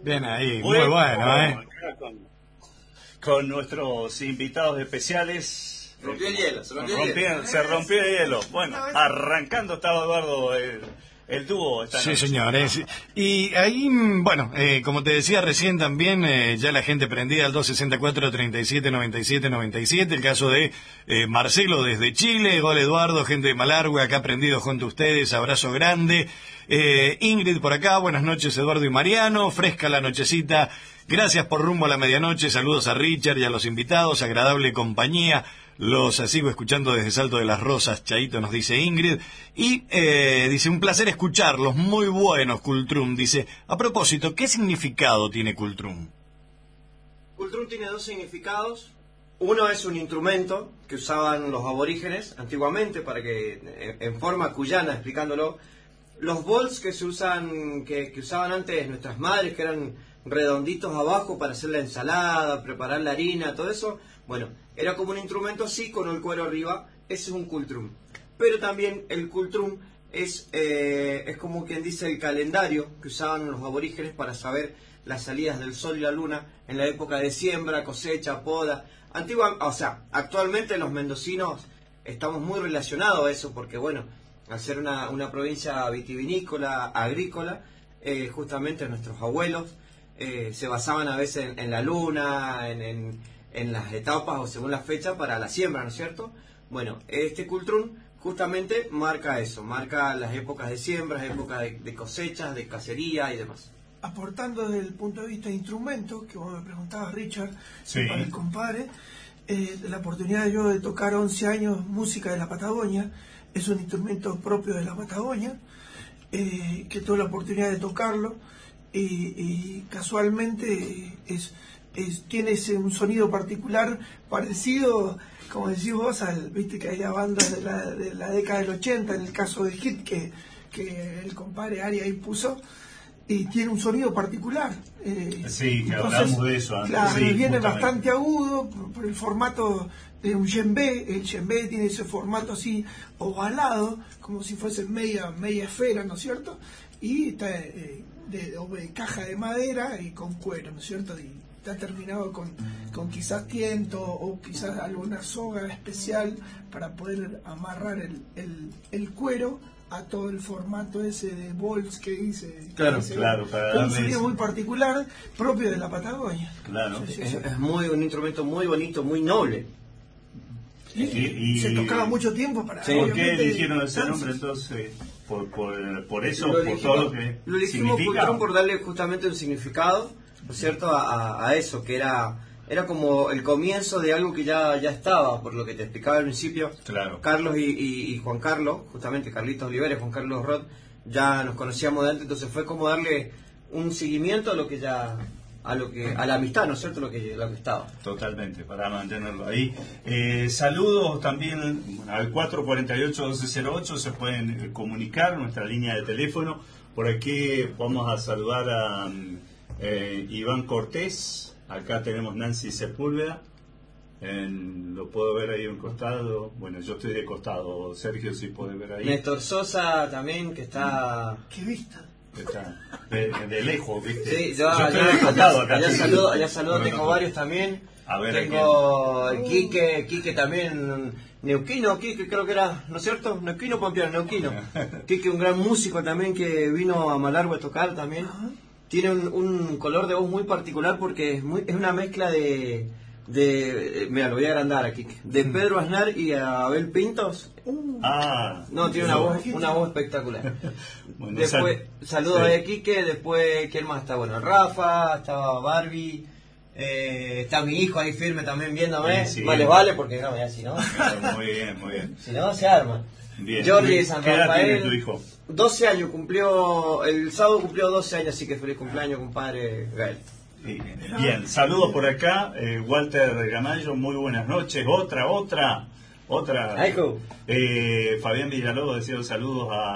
Bien ahí, muy bueno, con nuestros invitados especiales. Rompió el hielo, se rompió el hielo. Bueno, arrancando estaba Eduardo el dúo. Sí, señores. Y ahí, bueno, como te decía recién también, ya la gente prendida al 264-37-97-97, el caso de Marcelo desde Chile, gol Eduardo, gente de Malargüe, acá prendido junto a ustedes, abrazo grande. Ingrid por acá, buenas noches Eduardo y Mariano, fresca la nochecita, gracias por rumbo a la medianoche, saludos a Richard y a los invitados, agradable compañía, los sigo escuchando desde Salto de las Rosas, Chaito nos dice Ingrid, y dice, un placer escucharlos, muy buenos Cultrum, dice, a propósito, ¿qué significado tiene Cultrum? Cultrum tiene dos significados, uno es un instrumento que usaban los aborígenes antiguamente, para que, en forma cuyana, explicándolo, los bols que se usan, que usaban antes nuestras madres, que eran redonditos abajo para hacer la ensalada, preparar la harina, todo eso, bueno, era como un instrumento así con el cuero arriba, ese es un cultrum. Pero también el cultrum es como quien dice el calendario que usaban los aborígenes para saber las salidas del sol y la luna en la época de siembra, cosecha, poda. Actualmente los mendocinos estamos muy relacionados a eso porque, bueno, al ser una provincia vitivinícola, agrícola, justamente nuestros abuelos se basaban a veces en la luna, en las etapas o según la fecha para la siembra, ¿no es cierto? Bueno, este cultrum justamente marca eso, marca las épocas de siembra, épocas de cosechas, de cacería y demás. Aportando desde el punto de vista de instrumentos, que vos me preguntabas, Richard, sí, para el compadre, la oportunidad yo de tocar 11 años música de la Patagonia, es un instrumento propio de la Patagonia, que tuve la oportunidad de tocarlo, y casualmente tiene un sonido particular parecido, como decís vos, viste que había bandas de la década del 80, en el caso de Hit, que el compadre Ari ahí puso, y tiene un sonido particular. Sí, que hablamos de eso antes. Claro, sí, viene justamente bastante agudo por el formato de un djembe. El djembe tiene ese formato así ovalado, como si fuese media esfera, ¿no es cierto? Y está de caja de madera y con cuero, ¿no es cierto? Y está terminado con quizás tiento o quizás alguna soga especial para poder amarrar el cuero a todo el formato ese de bols que dice. Claro, para darle un sonido muy particular propio de la Patagonia. Claro. Sí. Es un instrumento muy bonito, muy noble. Y se tocaba mucho tiempo para... ¿Por qué eligieron ese nombre entonces? Por eso, por todo lo que lo elegimos significa. Cultrum por darle justamente un significado, ¿no es cierto?, a eso, que era como el comienzo de algo que ya estaba, por lo que te explicaba al principio. Claro. Carlos y Juan Carlos, justamente Carlitos Oliveres, Juan Carlos Roth, ya nos conocíamos de antes, entonces fue como darle un seguimiento a lo que ya... a la amistad, ¿no es cierto?, lo que estaba. Totalmente, para mantenerlo ahí. Saludos también al 448-1208, se pueden comunicar, nuestra línea de teléfono. Por aquí vamos a saludar a Iván Cortés, acá tenemos Nancy Sepúlveda, lo puedo ver ahí en costado, bueno, yo estoy de costado, Sergio si puede ver ahí. Néstor Sosa también, que está... ¡Qué vista! Está de lejos, ¿viste? Sí, yo estoy de costado acá. Allá saludo, tengo varios también. A ver, tengo el Quique también, neuquino, Quique creo que era, ¿no es cierto? Neuquino, Pampeano, neuquino. Quique, un gran músico también que vino a Malargüe a tocar también. Tiene un color de voz muy particular porque es una mezcla de mira, lo voy a agrandar aquí, de Pedro Aznar y Abel Pintos. No, tiene una voz espectacular. Bueno, después, saludos a Quique, después, ¿quién más está? Bueno, Rafa, estaba Barbie, está mi hijo ahí firme también viéndome. Sí. Vale, porque no, ya si no. Muy bien. Si no, se arma. Bien. Jordi de San ¿Qué edad Rafael. tiene tu hijo? 12 años, el sábado cumplió 12 años, así que feliz cumpleaños, compadre Gael. Bien, saludos por acá, Walter Gamayo, muy buenas noches, otra. Fabián Villalobos decía saludos a